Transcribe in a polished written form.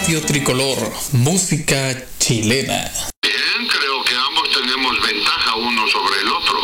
Radio Tricolor, música chilena. Bien, creo que ambos tenemos ventaja uno sobre el otro.